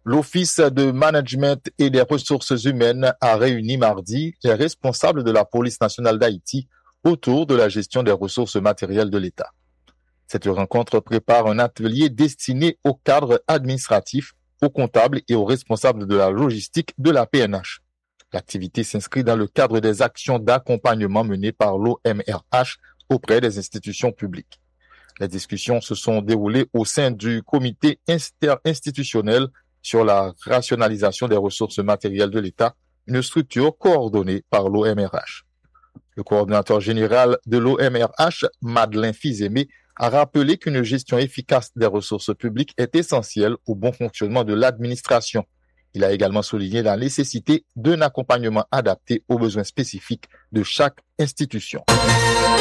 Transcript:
L'Office de management et des ressources humaines a réuni mardi les responsables de la police nationale d'Haïti autour de la gestion des ressources matérielles de l'État. Cette rencontre prépare un atelier destiné aux cadres administratifs, aux comptables et aux responsables de la logistique de la PNH. L'activité s'inscrit dans le cadre des actions d'accompagnement menées par l'OMRH auprès des institutions publiques. Les discussions se sont déroulées au sein du comité interinstitutionnel sur la rationalisation des ressources matérielles de l'État, une structure coordonnée par l'OMRH. Le coordinateur général de l'OMRH, Madeleine Fils-Aimé, a rappelé qu'une gestion efficace des ressources publiques est essentielle au bon fonctionnement de l'administration. Il a également souligné la nécessité d'un accompagnement adapté aux besoins spécifiques de chaque institution.